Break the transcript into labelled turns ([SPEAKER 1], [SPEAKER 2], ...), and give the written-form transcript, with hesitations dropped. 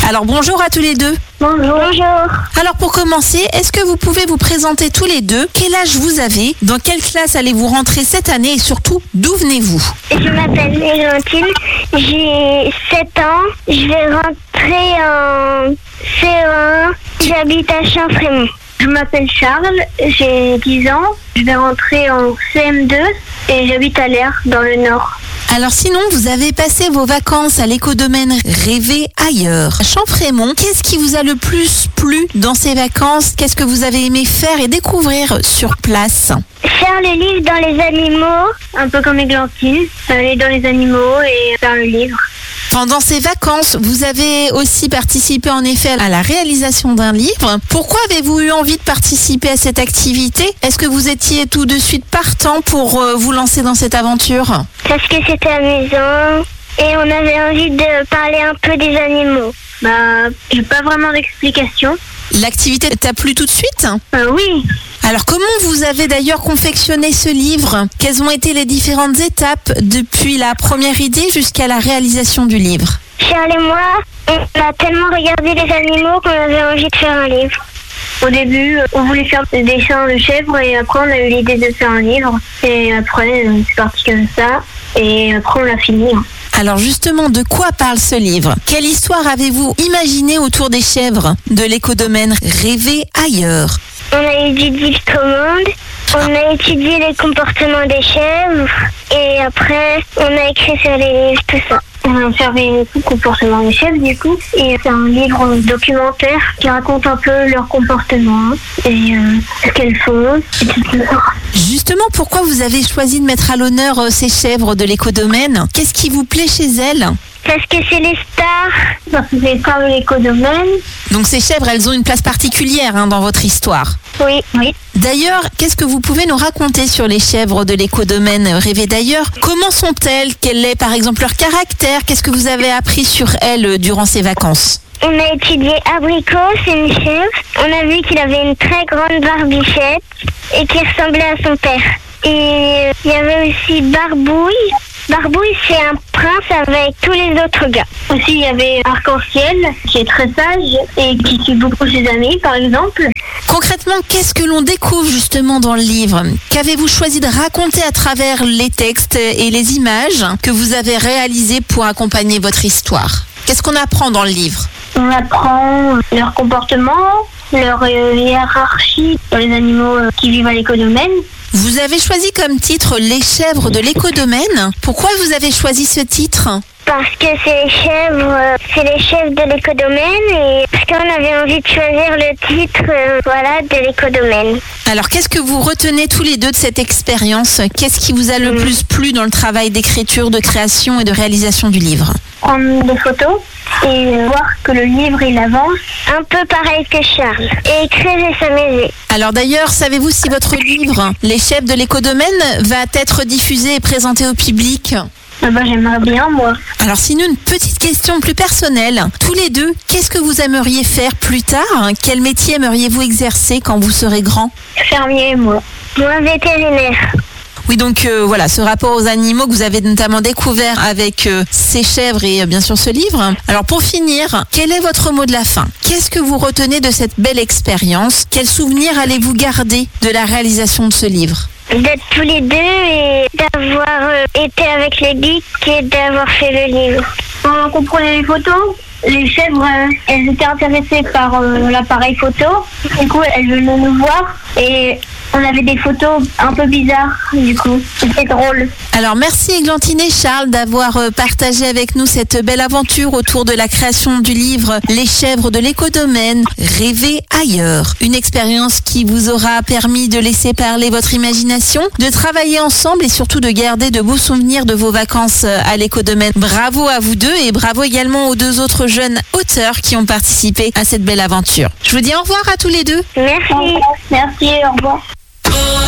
[SPEAKER 1] Alors bonjour à tous les deux.
[SPEAKER 2] Bonjour.
[SPEAKER 1] Alors pour commencer, est-ce que vous pouvez vous présenter tous les deux? Quel âge vous avez? Dans quelle classe allez-vous rentrer cette année? Et surtout, d'où venez-vous?
[SPEAKER 2] Je m'appelle Églantine, j'ai 7 ans, je vais rentrer en CE1, j'habite à Champfrémont. Je m'appelle Charles, j'ai 10 ans, je vais rentrer en CM2 et j'habite à l'Aire, dans le Nord.
[SPEAKER 1] Alors sinon, vous avez passé vos vacances à l'écodomaine Rêver ailleurs. À Champfrémont, qu'est-ce qui vous a le plus plu dans ces vacances? Qu'est-ce que vous avez aimé faire et découvrir sur place?
[SPEAKER 2] Faire le livre dans les animaux, un peu comme Églantine, aller dans les animaux et faire le livre.
[SPEAKER 1] Pendant ces vacances, vous avez aussi participé en effet à la réalisation d'un livre. Pourquoi avez-vous eu envie de participer à cette activité? Est-ce que vous étiez tout de suite partant pour vous lancer dans cette aventure?
[SPEAKER 2] Parce que c'était amusant et on avait envie de parler un peu des animaux. J'ai pas vraiment d'explication.
[SPEAKER 1] L'activité t'a plu tout de suite?
[SPEAKER 2] Oui.
[SPEAKER 1] Alors comment vous avez d'ailleurs confectionné ce livre? Quelles ont été les différentes étapes depuis la première idée jusqu'à la réalisation du livre?
[SPEAKER 2] Charles et moi, on a tellement regardé les animaux qu'on avait envie de faire un livre. Au début, on voulait faire des dessins de chèvres et après on a eu l'idée de faire un livre. Et après, c'est parti comme ça. Et après, on l'a fini.
[SPEAKER 1] Alors justement, de quoi parle ce livre? Quelle histoire avez-vous imaginé autour des chèvres de l'écodomaine Rêver ailleurs?
[SPEAKER 2] On a étudié le commande, on a étudié les comportements des chèvres et après, on a écrit sur les livres, tout ça. On a observé le comportement des chèvres du coup et c'est un livre documentaire qui raconte un peu leur comportement et ce qu'elles font, etc.
[SPEAKER 1] Justement, pourquoi vous avez choisi de mettre à l'honneur ces chèvres de l'écodomaine? Qu'est-ce qui vous plaît chez elles?
[SPEAKER 2] Parce que c'est les stars. Parce que c'est les stars de l'écodomaine.
[SPEAKER 1] Donc ces chèvres, elles ont une place particulière dans votre histoire.
[SPEAKER 2] Oui.
[SPEAKER 1] D'ailleurs, qu'est-ce que vous pouvez nous raconter sur les chèvres de l'écodomaine Rêver d'ailleurs? Comment sont-elles? Quel est par exemple leur caractère? Qu'est-ce que vous avez appris sur elles durant ces vacances?
[SPEAKER 2] On a étudié Abricot, c'est une chèvre. On a vu qu'il avait une très grande barbichette et qu'il ressemblait à son père. Et il y avait aussi Barbouille. Barbouille, c'est un prince avec tous les autres gars. Aussi, il y avait Arc-en-Ciel, qui est très sage et qui suit beaucoup ses amis, par exemple.
[SPEAKER 1] Concrètement, qu'est-ce que l'on découvre justement dans le livre? Qu'avez-vous choisi de raconter à travers les textes et les images que vous avez réalisées pour accompagner votre histoire? Qu'est-ce qu'on apprend dans le livre?
[SPEAKER 2] On apprend leur comportement, leur hiérarchie pour les animaux qui vivent à l'écodomaine.
[SPEAKER 1] Vous avez choisi comme titre Les chèvres de l'écodomaine. Pourquoi vous avez choisi ce titre?
[SPEAKER 2] Parce que c'est les chèvres de l'écodomaine et parce qu'on avait envie de choisir le titre de l'écodomaine.
[SPEAKER 1] Alors qu'est-ce que vous retenez tous les deux de cette expérience? Qu'est-ce qui vous a le plus plu dans le travail d'écriture, de création et de réalisation du livre?
[SPEAKER 2] Prendre des photos et voir que le livre il avance. Un peu pareil que Charles. Et écrire et s'amuser.
[SPEAKER 1] Alors d'ailleurs, savez-vous si votre livre, Les chèvres de l'écodomaine, va être diffusé et présenté au public?
[SPEAKER 2] J'aimerais bien, moi.
[SPEAKER 1] Alors sinon, une petite question plus personnelle. Tous les deux, qu'est-ce que vous aimeriez faire plus tard? Quel métier aimeriez-vous exercer quand vous serez grand?
[SPEAKER 2] Fermier, moi. Moi, vétérinaire.
[SPEAKER 1] Oui, donc voilà, ce rapport aux animaux que vous avez notamment découvert avec ces chèvres et bien sûr ce livre. Alors pour finir, quel est votre mot de la fin? Qu'est-ce que vous retenez de cette belle expérience? Quels souvenirs allez-vous garder de la réalisation de ce livre?
[SPEAKER 2] D'être tous les deux et d'avoir été avec les geeks et d'avoir fait le livre. Pendant qu'on prenait les photos, les chèvres, elles étaient intéressées par l'appareil photo. Du coup, elles venaient nous voir et on avait des photos un peu bizarres, du coup. C'était drôle.
[SPEAKER 1] Alors merci Églantine et Charles d'avoir partagé avec nous cette belle aventure autour de la création du livre Les chèvres de l'écodomaine Rêver ailleurs. Une expérience qui vous aura permis de laisser parler votre imagination, de travailler ensemble et surtout de garder de beaux souvenirs de vos vacances à l'écodomaine. Bravo à vous deux et bravo également aux deux autres jeunes auteurs qui ont participé à cette belle aventure. Je vous dis au revoir à tous les deux.
[SPEAKER 2] Merci. Merci, au revoir.